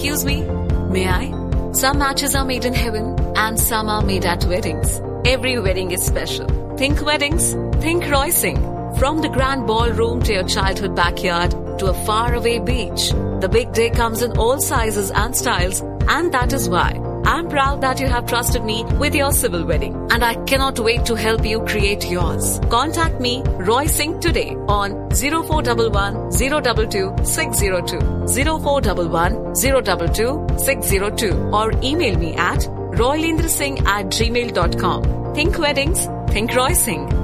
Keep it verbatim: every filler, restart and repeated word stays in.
Excuse me? May I? Some matches are made in heaven and some are made at weddings. Every wedding is special. Think weddings, think Roy Singh. From the grand ballroom to your childhood backyard to a faraway beach, the big day comes in all sizes and styles, and that is why I'm proud that you have trusted me with your civil wedding, and I cannot wait to help you create yours. Contact me, Roy Singh, today on zero four one one, zero two two, six zero two, zero four one one, zero two two, six zero two, or email me at roylendrasingh at gmail dot com. Think weddings, think Roy Singh.